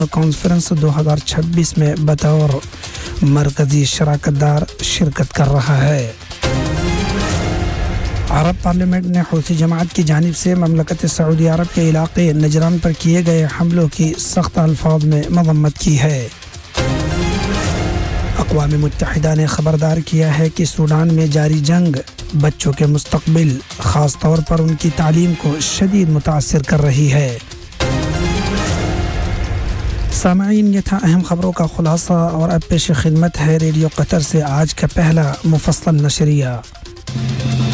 Conference 2026 में बतौर मरकजी शराकतदार शिरकत कर रहा है। अरब पार्लियामेंट ने हूथी जमात की जानिब से ममलकत सऊदी अरब के इलाके नजरान पर किए गए हमलों की सख्त अल्फाज में मज़म्मत की है। अक़वाम मुत्तहिदा ने खबरदार किया है कि सूडान में जारी जंग बच्चों के मुस्तक़बिल ख़ास तौर पर उनकी तालीम को शदीद मुतासिर कर रही है। सामाईन, ये था अहम खबरों का खुलासा और अब पेश खिदमत है रेडियो कतर से आज का पहला मुफस्सल नशरिया।